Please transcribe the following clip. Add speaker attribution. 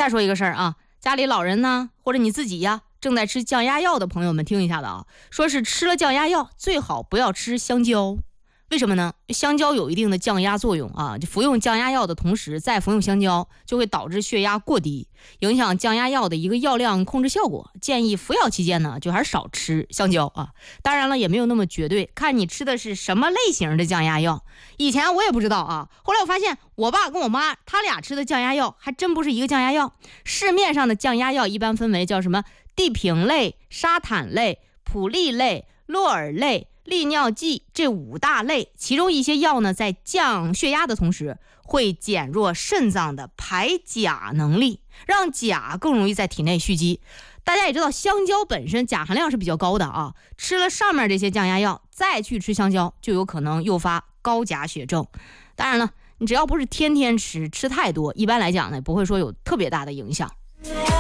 Speaker 1: 再说一个事儿啊，家里老人呢，或者你自己呀，正在吃降压药的朋友们听一下的啊，说是吃了降压药最好不要吃香蕉。为什么呢？香蕉有一定的降压作用啊，就服用降压药的同时再服用香蕉，就会导致血压过低，影响降压药的一个药量控制效果。建议服药期间呢，就还是少吃香蕉啊。当然了，也没有那么绝对，看你吃的是什么类型的降压药。以前我也不知道啊，后来我发现我爸跟我妈他俩吃的降压药还真不是一个降压药。市面上的降压药一般分为叫什么地平类、沙坦类、普利类、洛尔类、利尿剂这5大类，其中一些药呢，在降血压的同时，会减弱肾脏的排钾能力，让钾更容易在体内蓄积。大家也知道，香蕉本身钾含量是比较高的啊，吃了上面这些降压药，再去吃香蕉，就有可能诱发高钾血症。当然了，你只要不是天天吃，吃太多，一般来讲呢，不会说有特别大的影响。